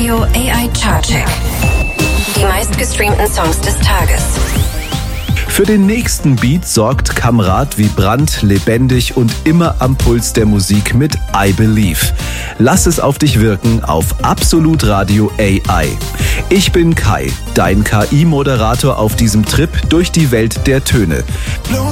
Radio AI Chartcheck. Die meistgestreamten Songs des Tages. Für den nächsten Beat sorgt Kamrat vibrant, lebendig und immer am Puls der Musik mit I Believe. Lass es auf dich wirken auf Absolut Radio AI. Ich bin Kai, dein KI-Moderator auf diesem Trip durch die Welt der Töne.